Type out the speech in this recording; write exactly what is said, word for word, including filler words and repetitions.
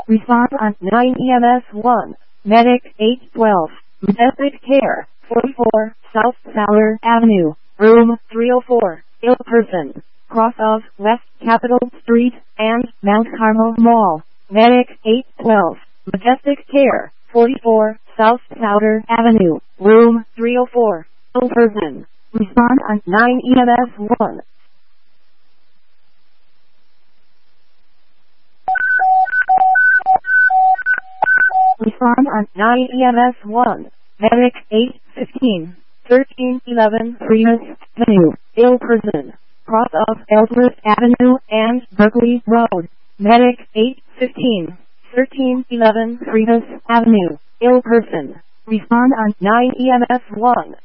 Respond on nine E M S one. Medic eight twelve. Majestic Care, forty-four, South Fowler Avenue, Room three oh four. Ill person. Cross of West Capitol Street and Mount Carmel Mall. Medic eight twelve. Majestic Care, forty-four, South Fowler Avenue, Room three oh four. Ill person. Respond on nine E M S one. Respond on nine E M S one. Medic eight fifteen. thirteen eleven Primus Avenue, Ill person. Cross of Ellsworth Avenue and Berkeley Road. Medic eight fifteen. thirteen eleven Primus Avenue, Ill person. Respond on nine E M S one.